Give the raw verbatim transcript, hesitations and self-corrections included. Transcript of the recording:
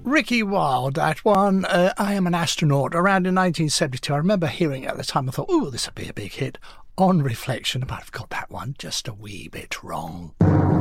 Ricky Wilde, that one. Uh, I Am an Astronaut, around in nineteen seventy-two. I remember hearing it at the time. I thought, oh, this would be a big hit. On reflection, I might have got that one just a wee bit wrong.